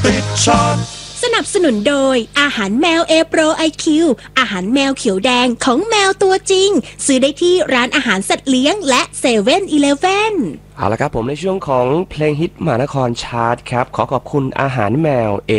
ติดชาร์ตสนับสนุนโดยอาหารแมว A Pro IQ อาหารแมวเขียวแดงของแมวตัวจริงซื้อได้ที่ร้านอาหารสัตว์เลี้ยงและ7-Eleven เอาละครับผมในช่วงของเพลงฮิตมหานครชาร์ตครับขอขอบคุณอาหารแมว